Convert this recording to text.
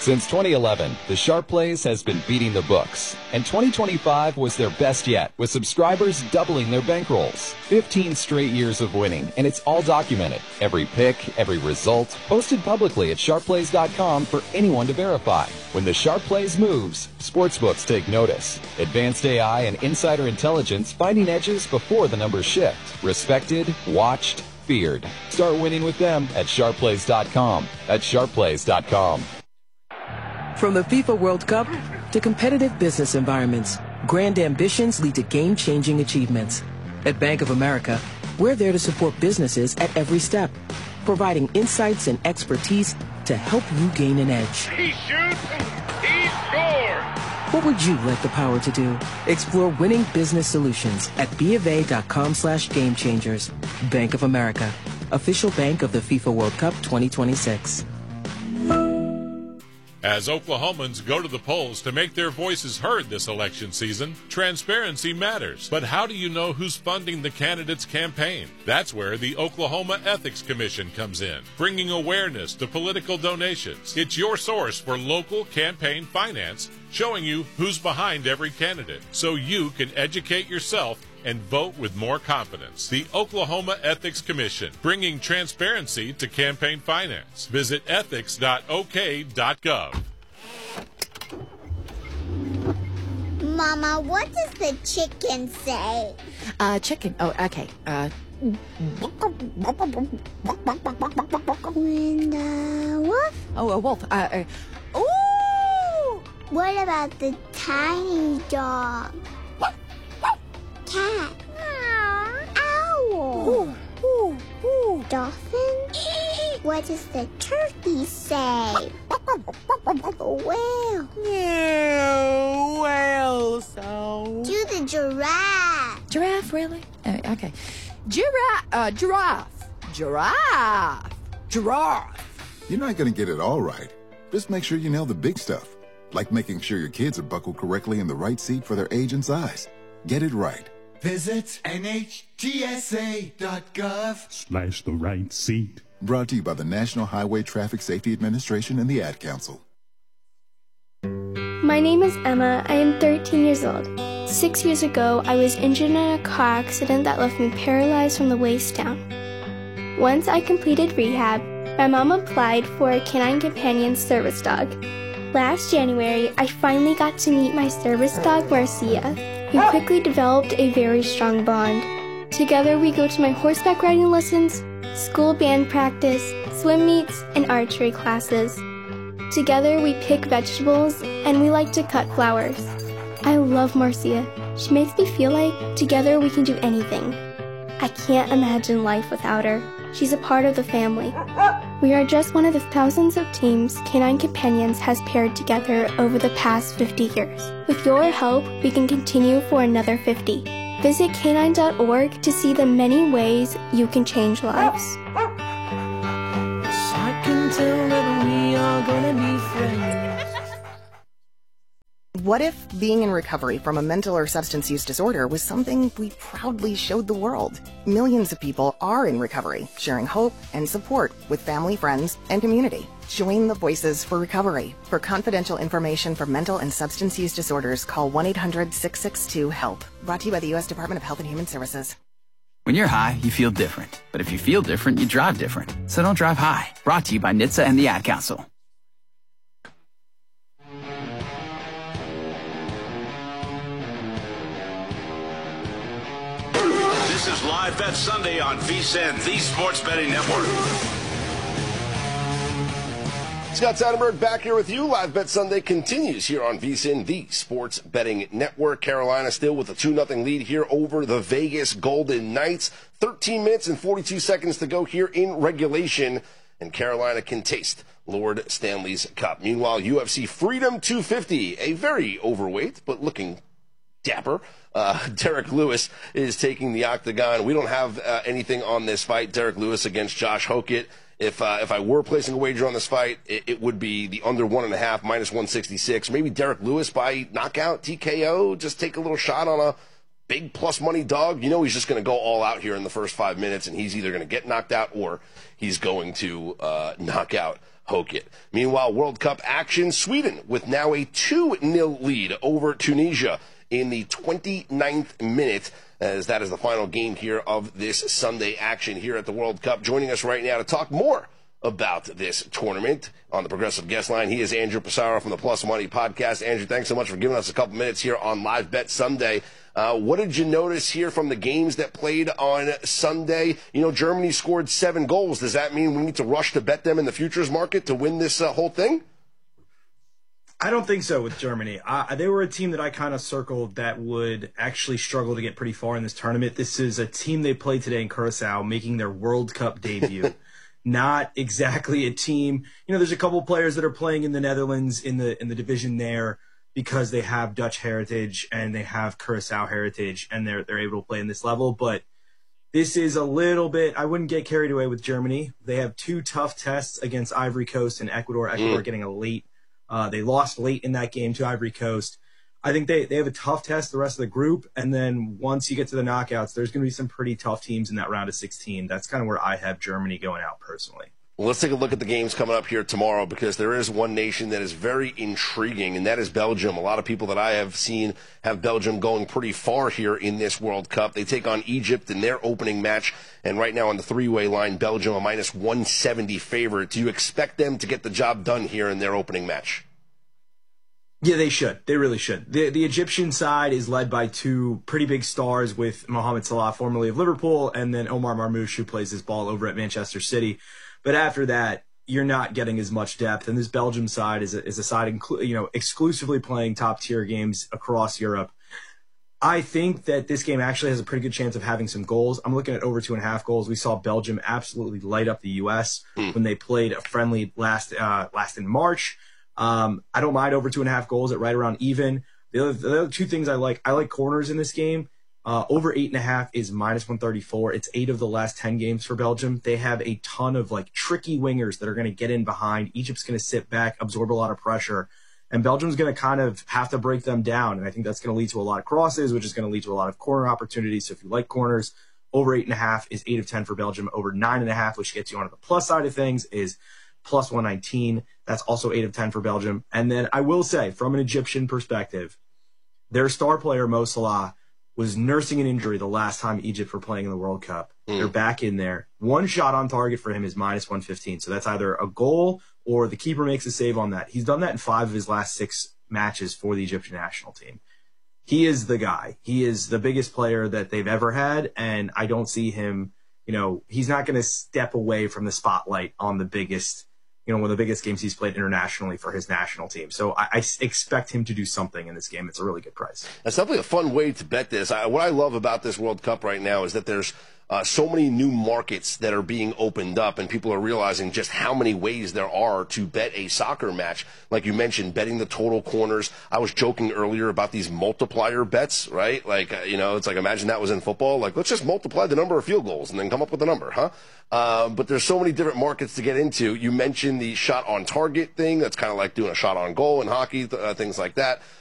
Since 2011, the Sharp Plays has been beating the books, and 2025 was their best yet, with subscribers doubling their bankrolls. 15 straight years of winning, and it's all documented. Every pick, every result, posted publicly at sharpplays.com for anyone to verify. When the Sharp Plays moves, sportsbooks take notice. Advanced AI and insider intelligence finding edges before the numbers shift. Respected, watched, feared. Start winning with them at sharpplays.com. That's sharpplays.com. From the FIFA World Cup to competitive business environments, grand ambitions lead to game-changing achievements. At Bank of America, we're there to support businesses at every step, providing insights and expertise to help you gain an edge. He shoots, he scores! What would you like the power to do? Explore winning business solutions at BofA.com/gamechangers. Bank of America, official bank of the FIFA World Cup 2026. As Oklahomans go to the polls to make their voices heard this election season, transparency matters. But how do you know who's funding the candidate's campaign? That's where the Oklahoma Ethics Commission comes in, bringing awareness to political donations. It's your source for local campaign finance, showing you who's behind every candidate, so you can educate yourself and vote with more confidence. The Oklahoma Ethics Commission, bringing transparency to campaign finance. Visit ethics.ok.gov. Mama, what does the chicken say? Chicken. Oh, okay. When the wolf? Oh, a wolf. Ooh! What about the tiny dog? Cat. Owl. Ooh, ooh, ooh. Dolphin. What does the turkey say? The whale. Yeah, whale sound. Do the giraffe. Giraffe, really? Okay. Giraffe. You're not going to get it all right. Just make sure you nail the big stuff, like making sure your kids are buckled correctly in the right seat for their age and size. Get it right. Visit NHTSA.gov/the right seat. Brought to you by the National Highway Traffic Safety Administration and the Ad Council. My name is Emma. I am 13 years old. 6 years ago, I was injured in a car accident that left me paralyzed from the waist down. Once I completed rehab, my mom applied for a Canine Companion service dog. Last January, I finally got to meet my service dog, Marcia. We quickly developed a very strong bond. Together, we go to my horseback riding lessons, school band practice, swim meets, and archery classes. Together, we pick vegetables, and we like to cut flowers. I love Marcia. She makes me feel like together we can do anything. I can't imagine life without her. She's a part of the family. We are just one of the thousands of teams Canine Companions has paired together over the past 50 years. With your help, we can continue for another 50. Visit canine.org to see the many ways you can change lives. I can tell that we are gonna be friends. What if being in recovery from a mental or substance use disorder was something we proudly showed the world? Millions of people are in recovery, sharing hope and support with family, friends, and community. Join the Voices for Recovery. For confidential information for mental and substance use disorders, call 1-800-662-HELP. Brought to you by the U.S. Department of Health and Human Services. When you're high, you feel different. But if you feel different, you drive different. So don't drive high. Brought to you by NHTSA and the Ad Council. This is Live Bet Sunday on VSiN, the Sports Betting Network. Scott Seidenberg back here with you. Live Bet Sunday continues here on VSiN, the Sports Betting Network. Carolina still with a 2-0 lead here over the Vegas Golden Knights. 13 minutes and 42 seconds to go here in regulation, and Carolina can taste Lord Stanley's Cup. Meanwhile, UFC Freedom 250, a very overweight but looking dapper Derek Lewis is taking the octagon. We don't have anything on this fight. Derek Lewis against Josh Hokett. If I were placing a wager on this fight, it would be the under 1.5, minus 166. Maybe Derek Lewis by knockout, TKO. Just take a little shot on a big plus money dog. You know he's just going to go all out here in the first 5 minutes, and he's either going to get knocked out or he's going to knock out Hokiet. Meanwhile, World Cup action, Sweden with now a 2-0 lead over Tunisia in the 29th minute, as that is the final game here of this Sunday action here at the World Cup. Joining us right now to talk more about this tournament on the Progressive Guest Line, he is Andrew Passaro from the Plus Money Podcast. Andrew, thanks so much for giving us a couple minutes here on Live Bet Sunday. What did you notice here from the games that played on Sunday? You know, Germany scored 7 goals. Does that mean we need to rush to bet them in the futures market to win this whole thing? I don't think so with Germany. They were a team that I kind of circled that would actually struggle to get pretty far in this tournament. This is a team they played today in Curacao, making their World Cup debut. Not exactly a team. You know, there's a couple players that are playing in the Netherlands in the division there because they have Dutch heritage and they have Curacao heritage, and they're able to play in this level. But this is a little bit, I wouldn't get carried away with Germany. They have 2 tough tests against Ivory Coast and Ecuador. Ecuador getting a late. They lost late in that game to Ivory Coast. I think they have a tough test, the rest of the group, and then once you get to the knockouts, there's going to be some pretty tough teams in that round of 16. That's kind of where I have Germany going out personally. Well, let's take a look at the games coming up here tomorrow, because there is one nation that is very intriguing, and that is Belgium. A lot of people that I have seen have Belgium going pretty far here in this World Cup. They take on Egypt in their opening match, and right now on the 3-way line, Belgium a minus 170 favorite. Do you expect them to get the job done here in their opening match? Yeah, they should. They really should. The Egyptian side is led by 2 pretty big stars with Mohamed Salah, formerly of Liverpool, and then Omar Marmoush, who plays his ball over at Manchester City. But after that, you're not getting as much depth. And this Belgium side is a side, exclusively playing top-tier games across Europe. I think that this game actually has a pretty good chance of having some goals. I'm looking at over 2.5 goals. We saw Belgium absolutely light up the U.S. when they played a friendly last in March. I don't mind over 2.5 goals at right around even. The other 2 things I like corners in this game. Over 8.5 is minus 134. It's 8 of the last 10 games for Belgium. They have a ton of tricky wingers that are going to get in behind. Egypt's going to sit back, absorb a lot of pressure, and Belgium's going to kind of have to break them down. And I think that's going to lead to a lot of crosses, which is going to lead to a lot of corner opportunities. So if you like corners, over 8.5 is 8 of 10 for Belgium. Over 9.5, which gets you onto the plus side of things, is plus 119. That's also 8 of 10 for Belgium. And then I will say, from an Egyptian perspective, their star player, Mo Salah, was nursing an injury the last time Egypt were playing in the World Cup. They're back in there. 1 shot on target for him is minus 115. So that's either a goal or the keeper makes a save on that. He's done that in 5 of his last 6 matches for the Egyptian national team. He is the guy. He is the biggest player that they've ever had, and I don't see him, he's not going to step away from the spotlight on the biggest, one of the biggest games he's played internationally for his national team. So I expect him to do something in this game. It's a really good price. That's definitely a fun way to bet this. What I love about this World Cup right now is that there's so many new markets that are being opened up, and people are realizing just how many ways there are to bet a soccer match. Like you mentioned, betting the total corners. I was joking earlier about these multiplier bets, right? It's like, imagine that was in football. Let's just multiply the number of field goals and then come up with a number, huh? But there's so many different markets to get into. You mentioned the shot on target thing. That's kind of like doing a shot on goal in hockey, things like that.